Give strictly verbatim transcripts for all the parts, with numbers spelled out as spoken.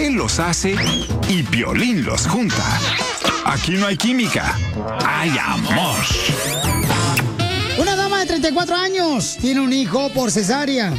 Él los hace y Piolín los junta. Aquí no hay química, hay amor. Una dama de treinta y cuatro años tiene un hijo por cesárea.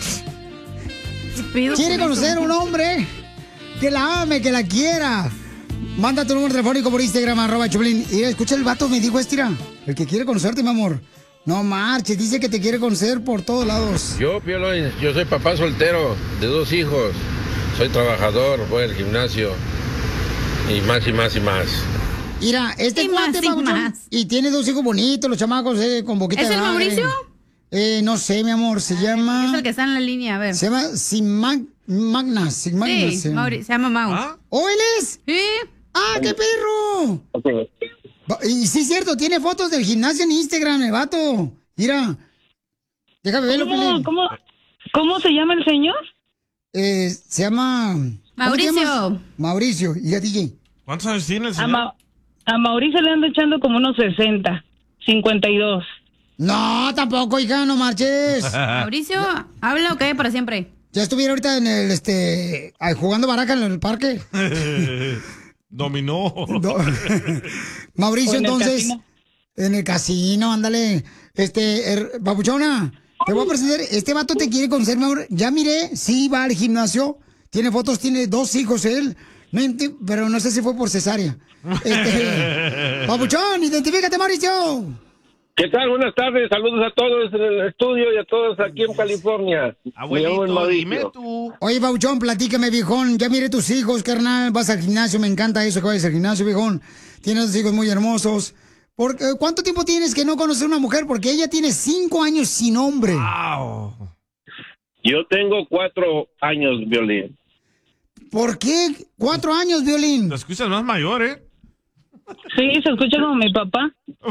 Quiere conocer a un hombre que la ame, que la quiera. Manda tu número telefónico por Instagram, arroba Choplin. Y escucha, el vato me dijo, estira, el que quiere conocerte, mi amor. No marches, dice que te quiere conocer por todos lados. Yo, Piolín, yo soy papá soltero de dos hijos. Soy trabajador, voy al gimnasio. Y más y más y más. Mira, este Y cuate, más, y papuchón, más. y tiene dos hijos bonitos, los chamacos, eh, con boquita ¿Es de el bagre. Mauricio? Eh, no sé, mi amor, se llama... Es el que está en la línea, a ver. Se llama Simag... Magna, Simagna. Sí, Mauri- se llama Mau. ¿Ah? ¿Oh, él es? Sí. ¡Ah, qué perro! Va- Y sí, es cierto, tiene fotos del gimnasio en Instagram, el vato. Mira. Déjame verlo, ¿Cómo, Pelín. cómo, ¿Cómo se llama el señor? Eh, se llama... ¿cómo te Mauricio. llamas? Mauricio. ¿Y a D J? ¿Cuántos años tiene el A, señor? Ma- a Mauricio le ando echando como unos sesenta, cincuenta y dos. No, tampoco, hija, no marches. Mauricio, ¿habla o qué para siempre? Ya estuviera ahorita en el, este... ah, jugando baraja en el parque. Dominó. No. Mauricio, O en el entonces... casino. En el casino, ándale. Este, er, papuchona, te voy a presentar. Este vato te quiere conocer, mi amor. Ya miré, sí, va al gimnasio. Tiene fotos, tiene dos hijos él. No enti- pero no sé si fue por cesárea. Este, papuchón, identifícate, Mauricio. ¿Qué tal? Buenas tardes. Saludos a todos en el estudio y a todos aquí en California. Me llamo el Abuelito, Mauricio. dime tú. Oye, papuchón, platícame, viejón. Ya miré tus hijos, carnal. Vas al gimnasio, me encanta eso que vayas al gimnasio, viejón. Tienes dos hijos muy hermosos. ¿Por, eh, ¿Cuánto tiempo tienes que no conocer a una mujer? Porque ella tiene cinco años sin hombre. Wow. Yo tengo cuatro años, Violín. ¿Por qué cuatro años, Violín? Te escuchas más mayor, ¿eh? Sí, se escucha como mi papá.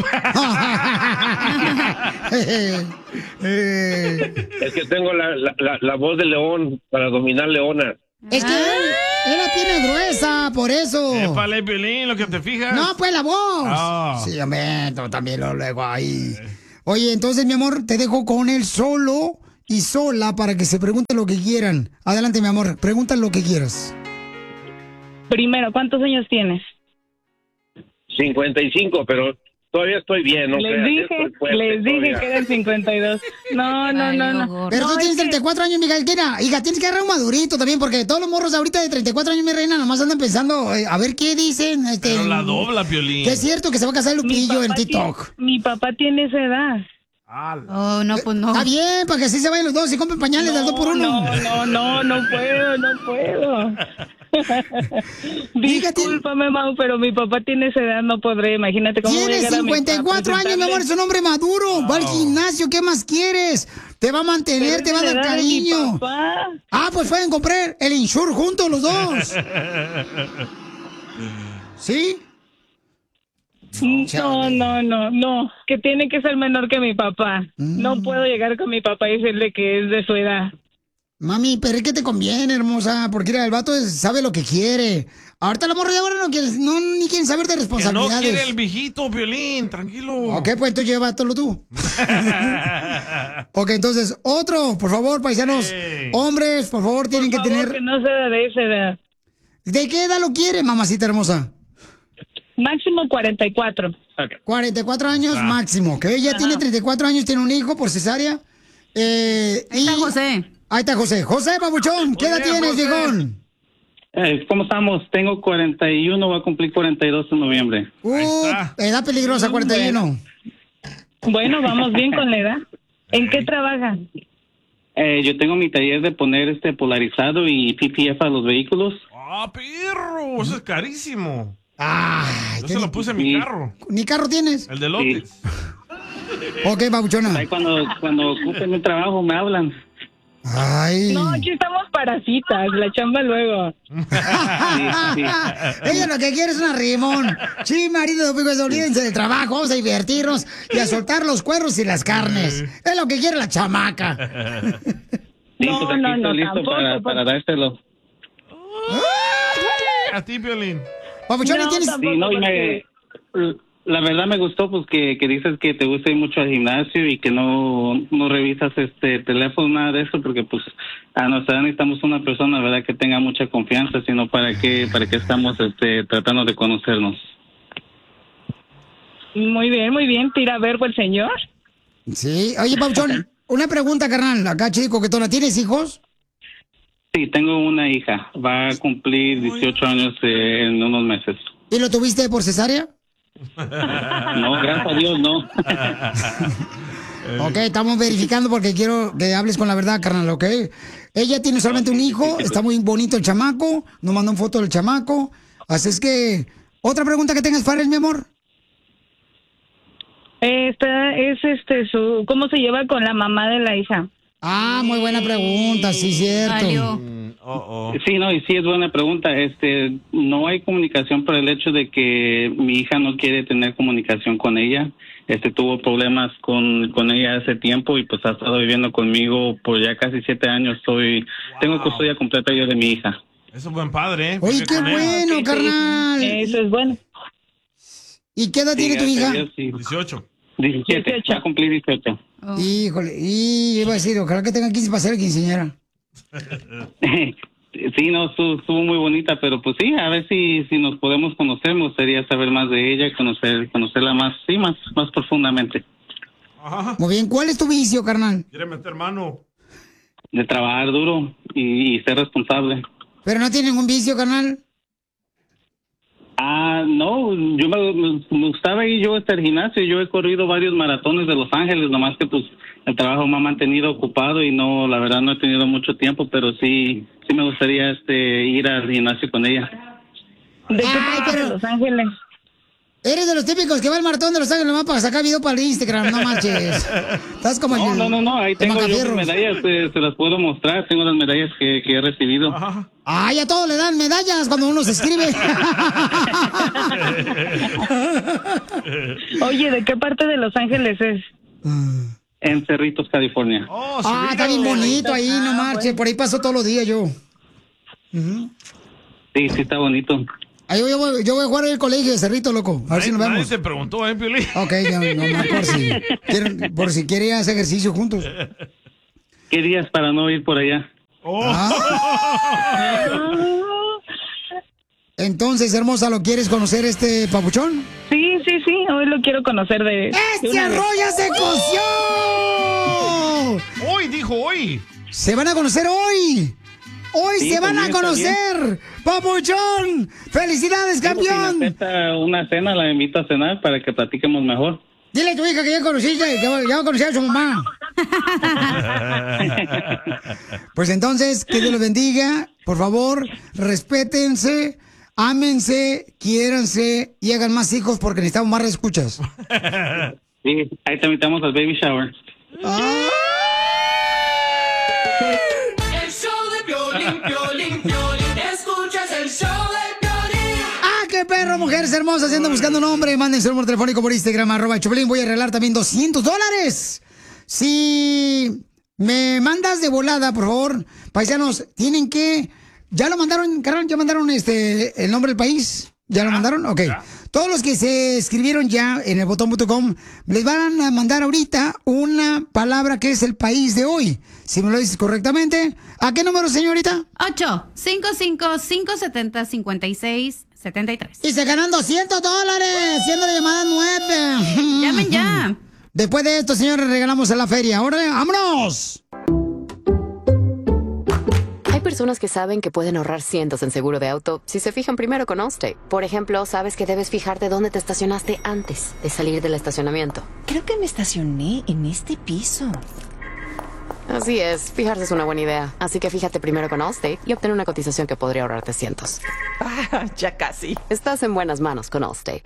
Eh, Es que tengo la, la, la, la voz de león para dominar leonas. es que él, él la tiene gruesa, por eso. Épale, Piolín, lo que te fijas. No, pues la voz. Ah. Sí, hombre, tú también lo luego ahí. Oye, entonces, mi amor, te dejo con él solo y sola para que se pregunten lo que quieran. Adelante, mi amor, pregunta lo que quieras. Primero, ¿cuántos años tienes? cincuenta y cinco, pero todavía estoy bien, ¿no? Les creas, dije, estoy fuerte les dije todavía. que eran cincuenta y dos. No, no, Ay, no, no, no. gordo. Pero No, tú tienes es que- treinta y cuatro años, Miguel. Hija, hija, tienes que agarrar un madurito también, porque todos los morros ahorita de treinta y cuatro años, mi reina, nomás andan pensando, eh, a ver qué dicen. Este, Pero la dobla, Piolín. que es cierto que se va a casar Mi Lupillo en papá TikTok. tiene- mi papá tiene esa edad. Oh, no, pues no. Está bien, para que así se vayan los dos y compren pañales de al dos por uno. No, no, no, no puedo, no puedo. Discúlpame, Mau, pero mi papá tiene esa edad, no podré. Imagínate cómo voy a Tienes llegar a mi- cincuenta y a cuatro años, mi amor, es un hombre maduro. Va al gimnasio, ¿qué más quieres? Te va a mantener, Pero te va a es dar la edad de mi cariño. papá. Ah, pues pueden comprar el Insure juntos los dos. ¿Sí? No, no, no, no, que tiene que ser menor que mi papá. Mm. No puedo llegar con mi papá y decirle que es de su edad. Mami, pero es que te conviene, hermosa, porque mira, el vato es- sabe lo que quiere. Ahorita la morra de ahora no, quiere, no ni quieren saber de Que no responsabilidades. quiere el viejito, Piolín, tranquilo. Ok, pues entonces llévatelo tú. Ok, entonces, otro, por favor, paisanos. Ey. Hombres, por favor, tienen Por que favor, tener... que no sea de esa edad. ¿De qué edad lo quiere, mamacita hermosa? Máximo cuarenta y cuatro. cuarenta y cuatro años máximo, que ella tiene treinta y cuatro años, tiene un hijo por cesárea. Eh, Ahí está y- José. Ahí está José. José, papuchón, ¿qué edad bien, tienes, José. viejón? Eh, ¿Cómo estamos? Tengo cuarenta y uno, voy a cumplir cuarenta y dos en noviembre. Uh, está. edad peligrosa, cuarenta y uno. Bueno, vamos bien con la edad. ¿En qué trabaja? Eh, yo tengo mi taller de poner este polarizado y P P F a los vehículos. ¡Ah, perro! Eso es carísimo. Ay, Yo ¿qué- se lo puse en mi Sí. carro. ¿Ni carro tienes? El de lotes. Ok, papuchona. Ahí cuando, cuando ocupen un trabajo me hablan. Ay. No, aquí estamos para citas, la chamba luego. sí. Ella lo que quiere es un arrimón. Sí, marido, pues olvídense del trabajo, vamos a divertirnos y a soltar los cuernos y las carnes. Es lo que quiere la chamaca. Sí, No, pues aquí no, estoy no, listo tampoco, para, pues. para dárselo. A ti, Piolín. Papuchón, No, ¿tienes? tampoco. Sí, no, y me, La verdad me gustó pues que, que dices que te gusta ir mucho al gimnasio y que no, no revisas este teléfono, nada de eso, porque pues a nuestra edad necesitamos una persona, verdad, que tenga mucha confianza, sino para qué, para qué estamos este tratando de conocernos. Muy bien, muy bien, tira verbo el señor. Sí, oye, Pauchón, una pregunta, carnal, acá chico, que tú no tienes hijos. Sí, tengo una hija, va a cumplir dieciocho años eh, en unos meses. ¿Y lo tuviste por cesárea? No, gracias a Dios, no. Ok, estamos verificando porque quiero que hables con la verdad, carnal, ¿ok? Ella tiene solamente un hijo, está muy bonito el chamaco, nos mandó una foto del chamaco. Así es que, ¿otra pregunta que tengas para él, mi amor? Esta es este su cómo se lleva con la mamá de la hija. Ah, muy buena pregunta, sí, cierto. Oh, oh. Sí, no, y sí es buena pregunta. Este, no hay comunicación por el hecho de que mi hija no quiere tener comunicación con ella. Este, tuvo problemas con, con ella hace tiempo y pues ha estado viviendo conmigo por ya casi siete años. Soy, wow. Tengo custodia completa yo de mi hija. Eso es buen padre, ¿eh? Oye, qué bueno, carnal. Eso es bueno. ¿Y qué edad sí, tiene tu hija? Dios, sí. dieciocho. diecisiete, dieciocho. Va a cumplir dieciocho. Oh. Híjole, y iba a decir, ojalá que tenga quince para ser quinceañera. Sí, no, estuvo, estuvo muy bonita, pero pues sí, a ver si si nos podemos conocer, me gustaría saber más de ella, conocer conocerla más, sí, más más profundamente. Ajá. Muy bien, ¿cuál es tu vicio, carnal? Quiere meter mano. De trabajar duro y, y ser responsable. ¿Pero no tiene ningún vicio, carnal? Ah, no, yo me, me gustaba ir yo hasta el gimnasio, yo he corrido varios maratones de Los Ángeles, nomás que pues el trabajo me ha mantenido ocupado y no, la verdad no he tenido mucho tiempo, pero sí, sí me gustaría este ir al gimnasio con ella. ¿De qué parte de Los Ángeles? Eres de los típicos que va al maratón de Los Ángeles nomás para sacar video para el Instagram, no manches. Estás como no, el, no, no, no, ahí tengo yo mis medallas, eh, se las puedo mostrar, tengo las medallas que, que he recibido. Ajá. Ay, a todos le dan medallas cuando uno se escribe. Oye, ¿de qué parte de Los Ángeles es? En Cerritos, California. Oh, ah, está bien bonito ahí, no marche. Por ahí paso todos los días yo. Uh-huh. Sí, sí está bonito. Ahí yo, voy, yo voy a jugar en el colegio de Cerrito, loco. A ver si nos vemos. Nadie te preguntó, ¿eh, Piolín? Ok, ya, no, no, por si, quieren, por si quieren hacer ejercicio juntos. ¿Qué días para no ir por allá? Oh. Ah. Entonces, hermosa, ¿lo quieres conocer este papuchón? Sí, sí, sí, hoy lo quiero conocer de... ¡Este arroz ya se coció! Hoy, dijo hoy. Se van a conocer hoy. Hoy sí, se van a conocer, papuchón. ¡Felicidades, campeón! Si una cena, la invito a cenar para que platiquemos mejor. Dile a tu hija que ya conociste, que ya va a conocer a su mamá. Pues entonces, que Dios los bendiga. Por favor, respétense, ámense, quiéranse y hagan más hijos porque necesitamos más escuchas. Sí, ahí te invitamos al baby shower. ¡Ah! El show de Piolín, Piolín, Piolín. Escuchas el show de Piolín. ¡Ah, qué perro, mujeres hermosas! Ando buscando un hombre. Mándense un número telefónico por Instagram, arroba Choplin. Voy a arreglar también doscientos dólares. Si me mandas de volada, por favor, paisanos, tienen que... ¿Ya lo mandaron, carnal? ¿Ya mandaron este el nombre del país? ¿Ya lo mandaron? Ok. Todos los que se escribieron ya en el botón punto com, les van a mandar ahorita una palabra que es el país de hoy. Si me lo dices correctamente. ¿A qué número, señorita? ocho cinco cinco cinco siete cero cinco seis siete tres. Y se ganan doscientos dólares, siendo la llamada nueve. Llamen ya. Después de esto, señores, regalamos en la feria. ¡Ahora, vámonos! Hay personas que saben que pueden ahorrar cientos en seguro de auto si se fijan primero con Allstate. Por ejemplo, sabes que debes fijarte dónde te estacionaste antes de salir del estacionamiento. Creo que me estacioné en este piso. Así es, fijarse es una buena idea. Así que fíjate primero con Allstate y obtén una cotización que podría ahorrarte cientos. Ah, ya casi. Estás en buenas manos con Allstate.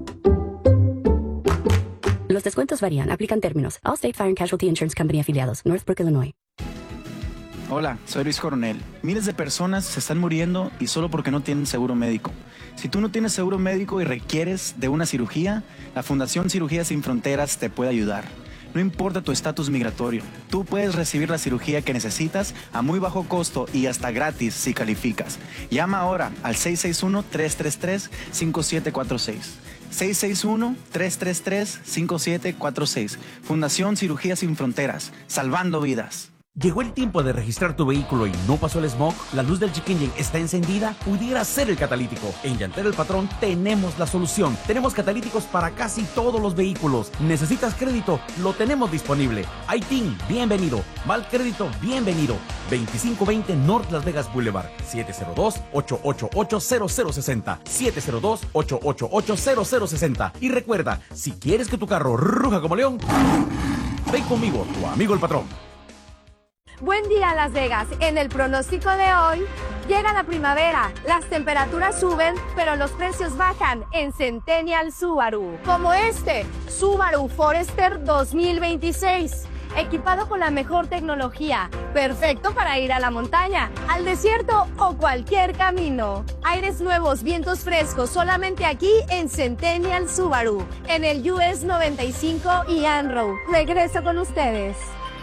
Los descuentos varían. Aplican términos. Allstate Fire and Casualty Insurance Company afiliados. Northbrook, Illinois. Hola, soy Luis Coronel. Miles de personas se están muriendo y solo porque no tienen seguro médico. Si tú no tienes seguro médico y requieres de una cirugía, la Fundación Cirugías Sin Fronteras te puede ayudar. No importa tu estatus migratorio, tú puedes recibir la cirugía que necesitas a muy bajo costo y hasta gratis si calificas. Llama ahora al seis seis uno, tres tres tres, cinco siete cuatro seis. seis seis uno, tres tres tres, cinco siete cuatro seis. Fundación Cirugía Sin Fronteras, salvando vidas. ¿Llegó el tiempo de registrar tu vehículo y no pasó el smog? ¿La luz del check engine está encendida? Pudiera ser el catalítico. En Llantero El Patrón tenemos la solución. Tenemos catalíticos para casi todos los vehículos. ¿Necesitas crédito? Lo tenemos disponible. I T I N, bienvenido. Mal crédito, bienvenido. veinticinco veinte North Las Vegas Boulevard. siete cero dos, ocho ocho ocho, cero cero seis cero. siete cero dos, ocho ocho ocho, cero cero seis cero. Y recuerda, si quieres que tu carro ruja como león, ven conmigo, tu amigo el patrón. Buen día, Las Vegas. En el pronóstico de hoy, llega la primavera, las temperaturas suben, pero los precios bajan en Centennial Subaru. Como este, Subaru Forester dos mil veintiséis. Equipado con la mejor tecnología, perfecto para ir a la montaña, al desierto o cualquier camino. Aires nuevos, vientos frescos, solamente aquí en Centennial Subaru, en el U S noventa y cinco y Ann Road. Regreso con ustedes.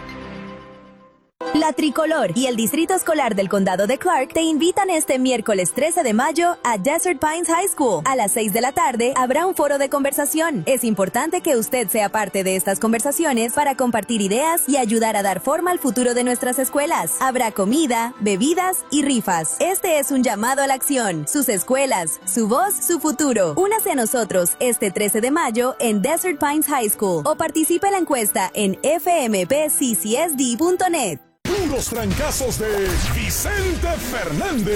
La Tricolor y el Distrito Escolar del Condado de Clark te invitan este miércoles trece de mayo a Desert Pines High School. A las seis de la tarde habrá un foro de conversación. Es importante que usted sea parte de estas conversaciones para compartir ideas y ayudar a dar forma al futuro de nuestras escuelas. Habrá comida, bebidas y rifas. Este es un llamado a la acción. Sus escuelas, su voz, su futuro. Únase a nosotros este trece de mayo en Desert Pines High School o participe en la encuesta en f m p c c s d punto net. Puros trancazos de Vicente Fernández.